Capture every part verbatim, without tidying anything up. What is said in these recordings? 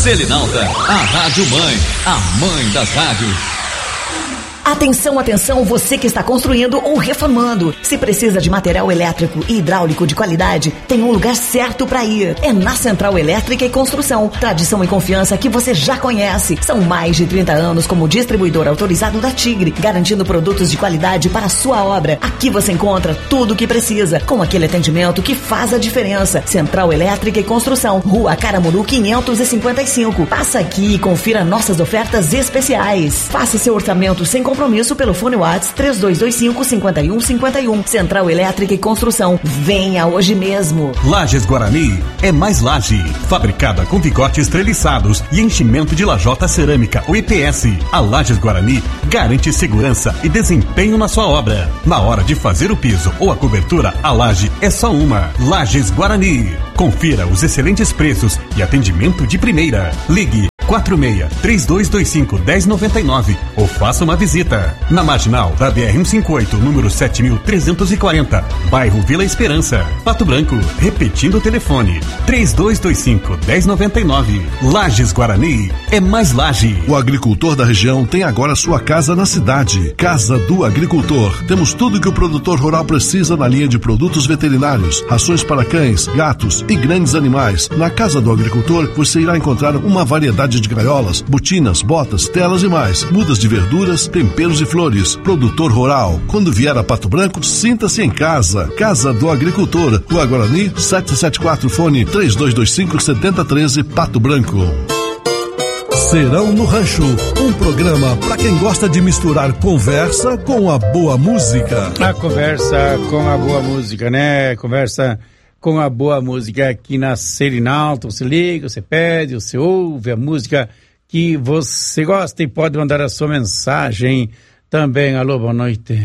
Selinalta, a Rádio Mãe, a mãe das rádios. Atenção, atenção, você que está construindo ou reformando. Se precisa de material elétrico e hidráulico de qualidade, tem um lugar certo para ir. É na Central Elétrica e Construção. Tradição e confiança que você já conhece. São mais de trinta anos como distribuidor autorizado da Tigre, garantindo produtos de qualidade para a sua obra. Aqui você encontra tudo o que precisa, com aquele atendimento que faz a diferença. Central Elétrica e Construção, Rua Caramuru quinhentos e cinquenta e cinco. Passa aqui e confira nossas ofertas especiais. Faça seu orçamento sem compromisso. Compromisso pelo fone WhatsApp três dois dois cinco, cinco um cinco um. Central Elétrica e Construção. Venha hoje mesmo. Lajes Guarani é mais laje. Fabricada com picotes treliçados e enchimento de lajota cerâmica, o E P S. A Lajes Guarani garante segurança e desempenho na sua obra. Na hora de fazer o piso ou a cobertura, a laje é só uma. Lajes Guarani. Confira os excelentes preços e atendimento de primeira. Ligue quatro seis, três dois dois cinco, um zero nove nove ou faça uma visita na marginal da B R cento e cinquenta e oito, número sete mil trezentos e quarenta, bairro Vila Esperança, Pato Branco. Repetindo o telefone, três dois dois cinco, um zero nove nove. Lajes Guarani é mais laje. O agricultor da região tem agora sua casa na cidade. Casa do Agricultor. Temos tudo que o produtor rural precisa na linha de produtos veterinários, rações para cães, gatos e grandes animais. Na Casa do Agricultor você irá encontrar uma variedade de gaiolas, botinas, botas, telas e mais, mudas de verduras, temperos e flores. Produtor rural. Quando vier a Pato Branco, sinta-se em casa. Casa do Agricultor. Rua Guarani, setecentos e setenta e quatro, fone três dois dois cinco, sete zero um três, Pato Branco. Serão no Rancho, um programa para quem gosta de misturar conversa com a boa música. A conversa com a boa música, né? Conversa com a boa música aqui na Selinalta. Você liga, você pede, você ouve a música que você gosta e pode mandar a sua mensagem também. Alô, boa noite.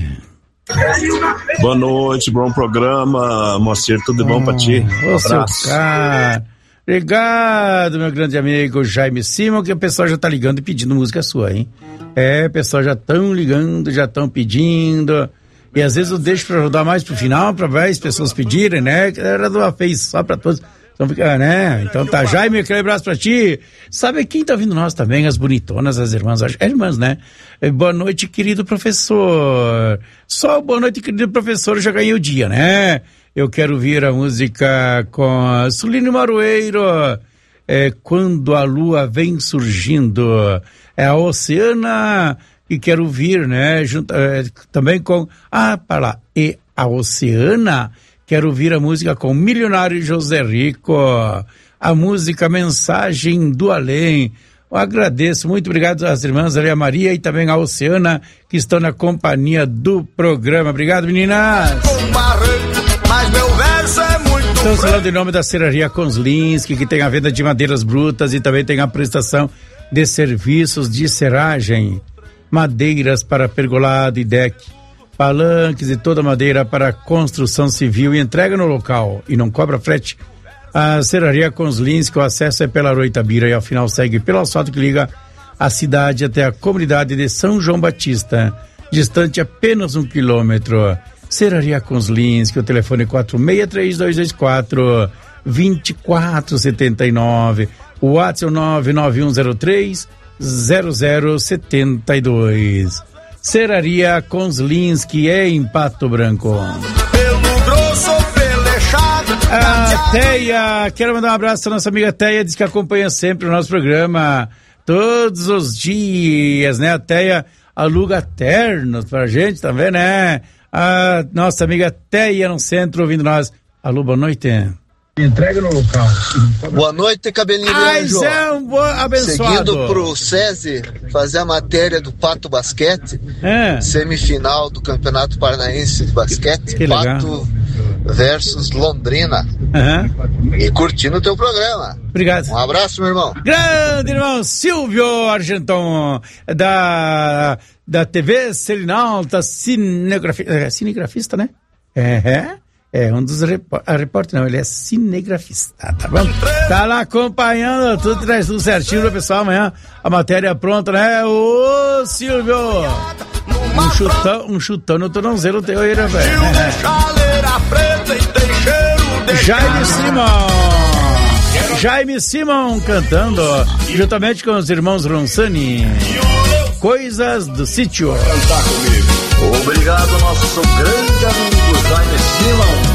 Boa noite, bom programa, Moacir, tudo bom oh, pra ti? Um abraço. Cara. Obrigado, meu grande amigo Jaime Simon, que o pessoal já tá ligando e pedindo música sua, hein? É, o pessoal já estão ligando, já estão pedindo. E às vezes eu deixo para ajudar mais pro final, para mais pessoas pedirem, né? Era de uma vez só para todos. Então fica, né? Então tá, Jaime, aquele abraço pra ti. Sabe quem tá ouvindo nós também? As bonitonas, as irmãs. As irmãs, né? Boa noite, querido professor. Só boa noite, querido professor, eu já ganhei o dia, né? Eu quero ouvir a música com a Suline Maroeiro. É Quando a Lua Vem Surgindo. É a Oceana... E quero ouvir, né, junto, é, também com, ah, para lá, e a Oceana, quero ouvir a música com Milionário José Rico, a música Mensagem do Além. Eu agradeço, muito obrigado às irmãs Maria Maria e também a Oceana, que estão na companhia do programa. Obrigado, meninas! Mas meu verso é muito Estamos falando em nome da Serraria Konslinski, que tem a venda de madeiras brutas e também tem a prestação de serviços de serragem. Madeiras para pergolado e deck, palanques e toda madeira para construção civil e entrega no local e não cobra frete. A Serraria Konslinski, o acesso é pela Rua Itabira e ao final segue pelo asfalto que liga a cidade até a comunidade de São João Batista, distante apenas um quilômetro. Serraria Konslinski, o telefone quatro seis três dois dois quatro, dois quatro sete nove, o WhatsApp nove nove um zero três zero zero sete dois. Serraria Konslinski é em Pato Branco. Pelo grosso, pelechado. A Teia, quero mandar um abraço à nossa amiga Teia, diz que acompanha sempre o nosso programa todos os dias, né? A Teia aluga ternos pra gente também, né? A nossa amiga Teia no centro ouvindo nós. Alô, boa noite. Entrega no local. Boa noite, cabelinho Ai, anjo. é um boa, abençoado. Seguindo pro SESI fazer a matéria do Pato Basquete, é. Semifinal do Campeonato Paranaense de Basquete, que Pato versus Londrina. Uhum. E curtindo o teu programa. Obrigado. Um abraço, meu irmão. Grande irmão Silvio Argenton, da, da T V Selinalta, cinegrafista, cinegrafista, né? É, é um dos repórteres, não, ele é cinegrafista, tá bom? Tá lá acompanhando tudo, traz tudo certinho pro pessoal amanhã, a matéria pronta, né? Ô, Silvio! Um chutão, um chutão no tornozelo teu aí, né, velho? Jaime Simão! Jaime Simon cantando, juntamente com os irmãos Ronsani. Coisas do Sítio. Cantar comigo. Obrigado, nosso grande amigo Jaime Simon.